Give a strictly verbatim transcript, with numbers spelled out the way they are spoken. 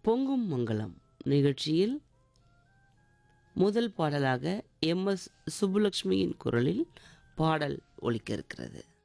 பொங்கும் மங்களம் நிகழ்ச்சியில் முதல் பாடலாக எம் எஸ் சுப்புலட்சுமியின் குரலில் பாடல் ஒலிக்க இருக்கிறது.